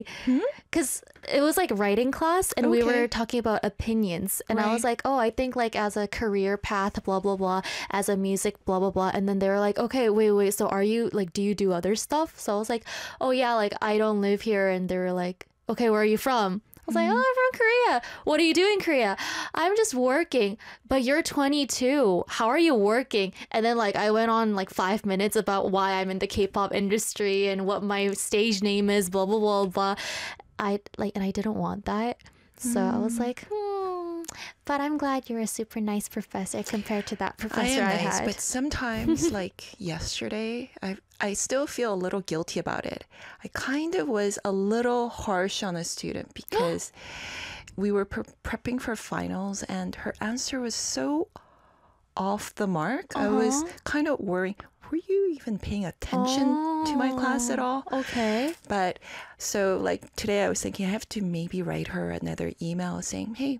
Hmm? Because it was like writing class and we Okay. were talking about opinions. And I was Right. like, oh, I think like as a career path, blah, blah, blah, as a music, blah, blah, blah. And then they were like, okay, wait. So are you like, do you do other stuff? So I was like, oh, yeah, like I don't live here. And they were like, okay, where are you from? I was like, oh, I'm from Korea. What do you do in Korea? I'm just working. But you're 22. How are you working? And then like I went on like 5 minutes about why I'm in the K-pop industry and what my stage name is, blah blah blah blah. And I didn't want that. So I was like, but I'm glad you're a super nice professor compared to that I professor am I nice, had. but sometimes, like yesterday, I still feel a little guilty about it. I kind of was a little harsh on a student because we were prepping for finals, and her answer was so off the mark. I was kind of worrying. Were you even paying attention to my class at all? Okay. But so, like today, I was thinking I have to maybe write her another email saying, "Hey,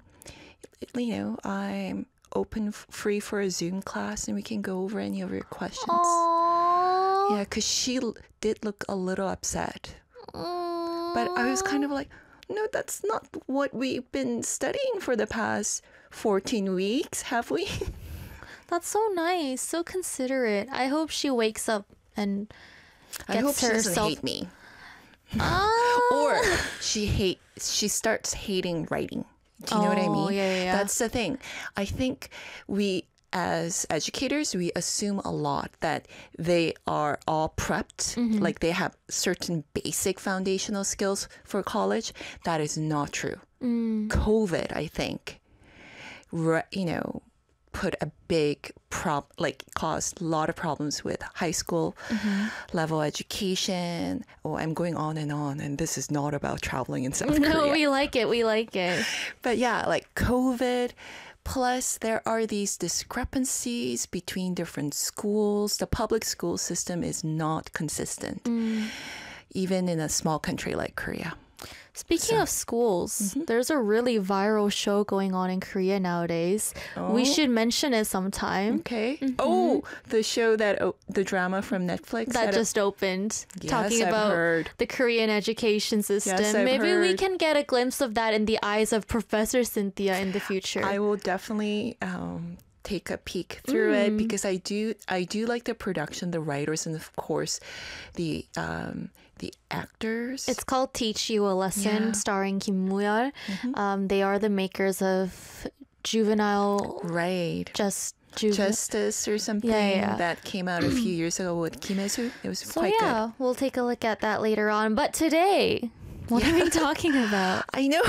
I'm open free for a Zoom class and we can go over any of your questions." Aww. Yeah, because she did look a little upset. But I was kind of like, no, that's not what we've been studying for the past 14 weeks, have we? That's so nice, so considerate. I hope she wakes up and I hope gets she doesn't herself. hate me. Ah. Or she starts hating writing. Do you know what I Oh, mean? yeah. That's the thing. I think we, as educators, we assume a lot that they are all prepped, like they have certain basic foundational skills for college. That is not true. COVID, I think, put a big caused a lot of problems with high school level education. Oh, I'm going on, and this is not about traveling in South Korea. No, we like it. We like it. But yeah, like COVID, plus there are these discrepancies between different schools. The public school system is not consistent, even in a small country like Korea. Speaking of schools, there's a really viral show going on in Korea nowadays. We should mention it sometime. Okay. Oh, the drama from Netflix That just opened, Yes, talking I've about heard. the Korean education system. Yes, I've Maybe we heard. can get a glimpse of that in the eyes of Professor Cynthia in the future. I will definitely take a peek through it because I do like the production, the writers, and of course the actors. It's called Teach You a Lesson, Yeah. starring Kim Muyol. They are the makers of Juvenile right. Justice or something Yeah. that came out a few years ago with Kim Hye-soo. It was So quite good. yeah, we'll take a look at that later on. But today, what are we talking about? I know.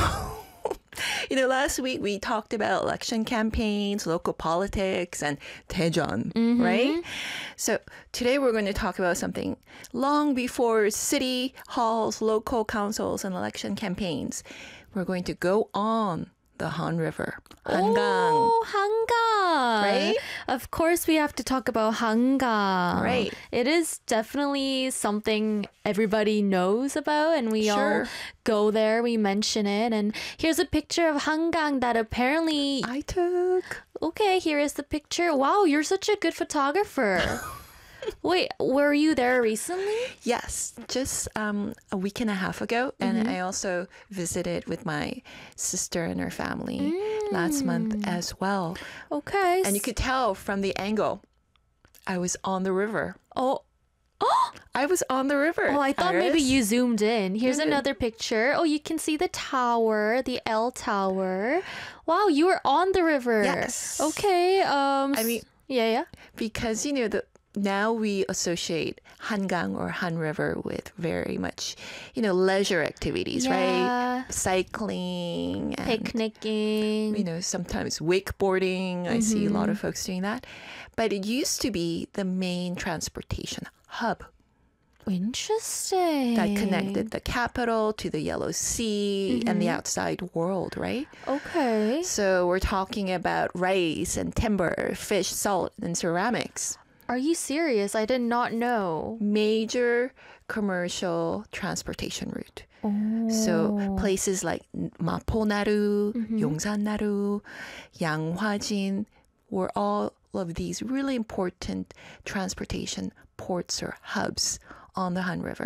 Last week we talked about election campaigns, local politics, and Daejeon, right? So today we're going to talk about something long before city halls, local councils, and election campaigns. We're going to go on the Han River, Hangang. Oh, Hangang. Right? Of course, we have to talk about Hangang. Right. It is definitely something everybody knows about, and we all Sure. go there, we mention it. And here's a picture of Hangang that apparently. I took. Okay, here is the picture. Wow, you're such a good photographer. Wait, were you there recently? Yes, just a week and a half ago. And I also visited with my sister and her family last month as well. Okay. And you could tell from the angle, I was on the river. Oh, I was on the river. oh, I thought maybe Iris. you zoomed in. Here's No, no. another picture. Oh, you can see the tower, the L Tower. Wow, you were on the river. Yes. Okay. I mean, yeah. because, now we associate Hangang or Han River with very much, leisure activities, Yeah. right? Cycling and Picnicking. sometimes wakeboarding. I see a lot of folks doing that. But it used to be the main transportation hub Interesting. that connected the capital to the Yellow Sea and the outside world, right? Okay. So we're talking about rice and timber, fish, salt, and ceramics. Are you serious? I did not know. Major commercial transportation route. So places like Maponaru, Yongsan-naru, Yanghwajin were all of these really important transportation ports or hubs on the Han River.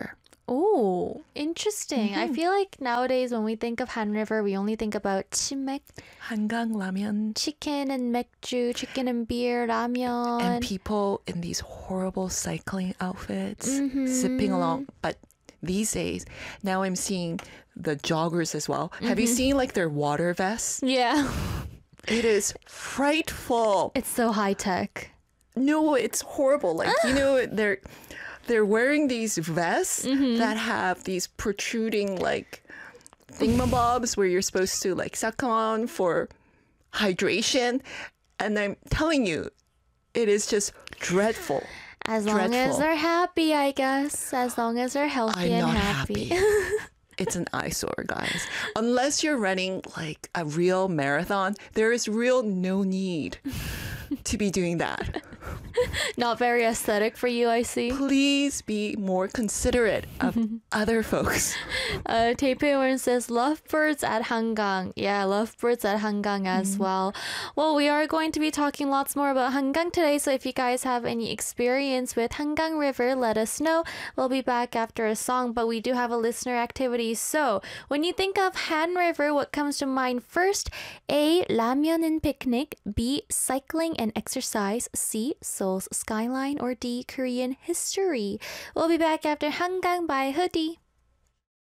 Oh, interesting. I feel like nowadays when we think of Han River, we only think about chimek, 한강 라면. chicken and 맥주, chicken and beer, ramen. And people in these horrible cycling outfits zipping along. But these days, now I'm seeing the joggers as well. Have you seen like their water vests? Yeah. It is frightful. It's so high tech. No, it's horrible. Like, they're wearing these vests that have these protruding like thingamabobs where you're supposed to like suck on for hydration. And I'm telling you, it is just dreadful. As long as Dreadful. they're happy, I guess. As long as they're healthy I'm and not happy. happy. It's an eyesore, guys. Unless you're running like a real marathon, there is real no need to be doing that. Not very aesthetic for you, I see. Please be more considerate of other folks. Taipei says lovebirds at Hangang. Yeah, lovebirds at Hangang as well. Well, we are going to be talking lots more about Hangang today, so if you guys have any experience with Hangang River, let us know. We'll be back after a song, but we do have a listener activity. So, when you think of Han River, what comes to mind first? A. Ramyeon and picnic. B. Cycling and exercise. C. Seoul's skyline. Or D. Korean history. We'll be back after Hangang by Hoodie.